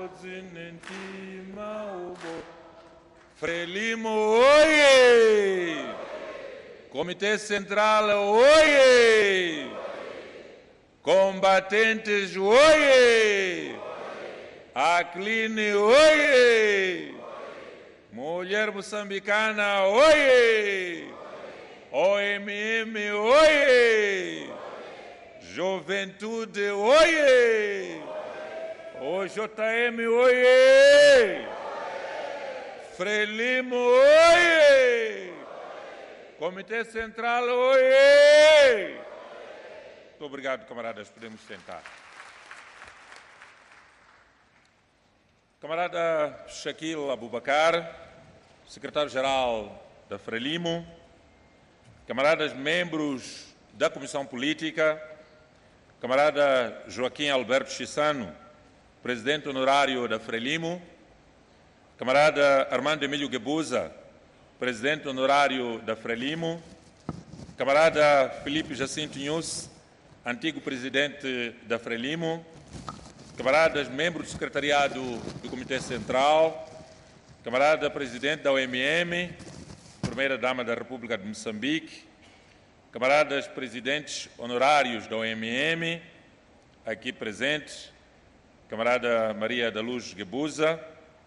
Frelimo, oie! Comitê Central, oie! Combatentes, oie! Acline, oie! Mulher moçambicana, oie! OMM, oie! Juventude, oie! OJM, oie! Frelimo, oie! Comitê Central, oie! Muito obrigado, camaradas. Podemos sentar. Camarada Shaquille Abubakar, secretário-geral da Frelimo, camaradas membros da Comissão Política, camarada Joaquim Alberto Chissano, presidente honorário da Frelimo, camarada Armando Emílio Guebuza, presidente honorário da Frelimo, camarada Felipe Jacinto Nhus, antigo presidente da Frelimo, camaradas membros do secretariado do Comitê Central, camarada presidente da OMM, primeira-dama da República de Moçambique, camaradas presidentes honorários da OMM, aqui presentes, camarada Maria da Luz Guebuza,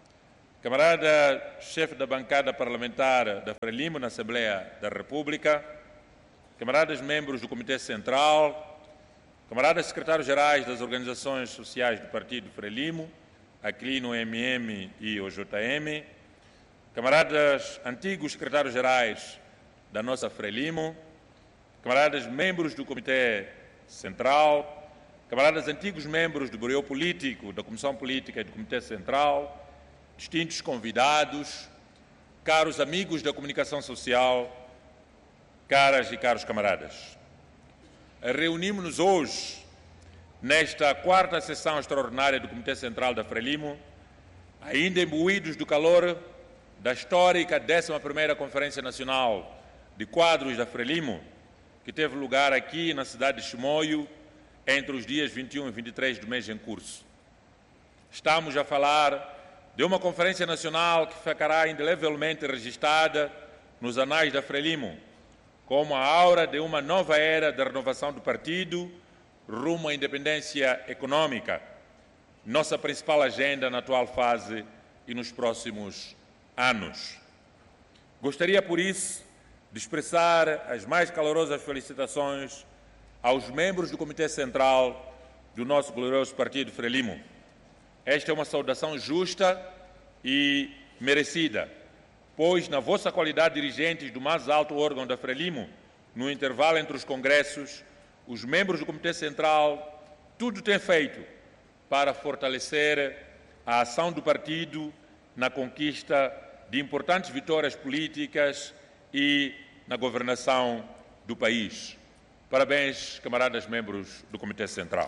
camarada chefe da bancada parlamentar da Frelimo na Assembleia da República, camaradas membros do Comitê Central, camaradas secretários-gerais das organizações sociais do Partido Frelimo, Aclino, OMM e OJM, camaradas antigos secretários-gerais da nossa Frelimo, camaradas membros do Comitê Central, camaradas antigos membros do Bureau Político, da Comissão Política e do Comitê Central, distintos convidados, caros amigos da comunicação social, caras e caros camaradas. Reunimos-nos hoje, nesta quarta sessão extraordinária do Comitê Central da Frelimo, ainda imbuídos do calor da histórica 11ª Conferência Nacional de Quadros da Frelimo, que teve lugar aqui na cidade de Chimoio, entre os dias 21 e 23 do mês em curso. Estamos a falar de uma conferência nacional que ficará indelevelmente registrada nos anais da Frelimo, como a aura de uma nova era da renovação do partido rumo à independência econômica, nossa principal agenda na atual fase e nos próximos anos. Gostaria, por isso, de expressar as mais calorosas felicitações aos membros do Comitê Central do nosso glorioso Partido Frelimo. Esta é uma saudação justa e merecida, pois, na vossa qualidade de dirigentes do mais alto órgão da Frelimo, no intervalo entre os congressos, os membros do Comitê Central tudo têm feito para fortalecer a ação do partido na conquista de importantes vitórias políticas e na governação do país. Parabéns, camaradas membros do Comitê Central.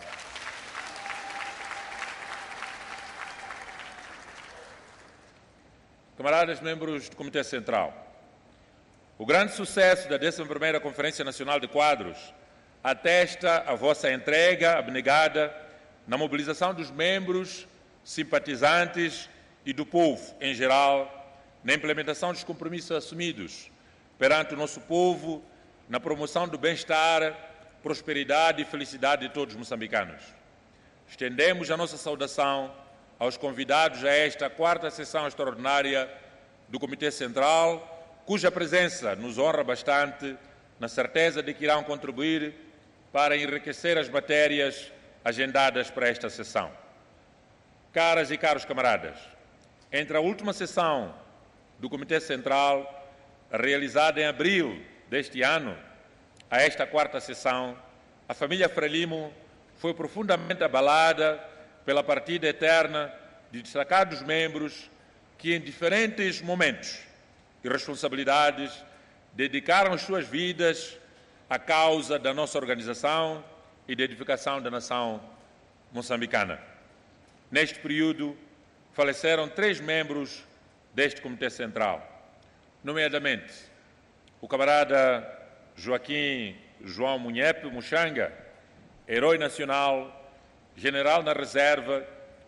Camaradas membros do Comitê Central, o grande sucesso da 11ª Conferência Nacional de Quadros atesta a vossa entrega abnegada na mobilização dos membros, simpatizantes e do povo em geral, na implementação dos compromissos assumidos perante o nosso povo, na promoção do bem-estar, prosperidade e felicidade de todos os moçambicanos. Estendemos a nossa saudação aos convidados a esta quarta sessão extraordinária do Comitê Central, cuja presença nos honra bastante, na certeza de que irão contribuir para enriquecer as matérias agendadas para esta sessão. Caras e caros camaradas, entre a última sessão do Comitê Central, realizada em abril deste ano, a esta quarta sessão, a família Frelimo foi profundamente abalada pela partida eterna de destacados membros que, em diferentes momentos e responsabilidades, dedicaram as suas vidas à causa da nossa organização e da edificação da nação moçambicana. Neste período, faleceram 3 membros deste Comitê Central, nomeadamente o camarada Joaquim João Munhepe Muxanga, herói nacional, general na reserva,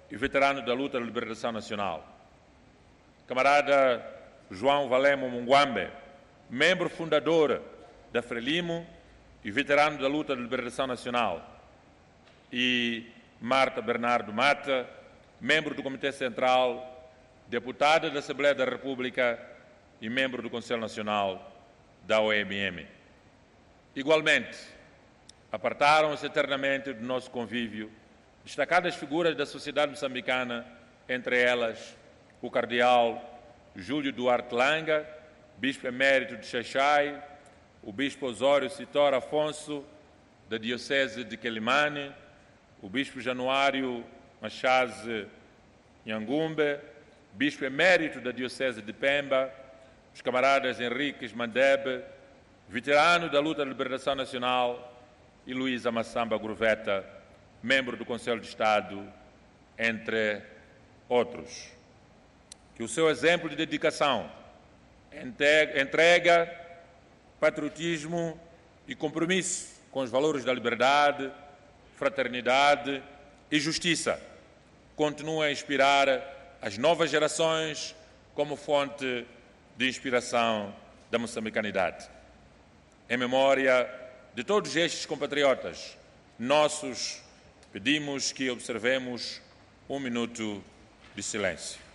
e veterano da luta de libertação nacional. Camarada João Valemo Munguambe, membro fundador da Frelimo e veterano da luta de libertação nacional. E Marta Bernardo Mata, membro do Comitê Central, deputada da Assembleia da República e membro do Conselho Nacional da OMM. Igualmente, apartaram-se eternamente do nosso convívio destacadas figuras da sociedade moçambicana, entre elas o cardeal Júlio Duarte Langa, bispo emérito de Xaixai, o bispo Osório Citor Afonso, da diocese de Quelimane, o bispo Januário Machaze Nhangumbe, bispo emérito da diocese de Pemba, os camaradas Henriques Mandebe, veterano da luta de libertação nacional, e Luísa Massamba Gruveta, membro do Conselho de Estado, entre outros. Que o seu exemplo de dedicação, entrega, patriotismo e compromisso com os valores da liberdade, fraternidade e justiça continue a inspirar as novas gerações como fonte de inspiração da moçambicanidade. Em memória de todos estes compatriotas nossos, pedimos que observemos um minuto de silêncio.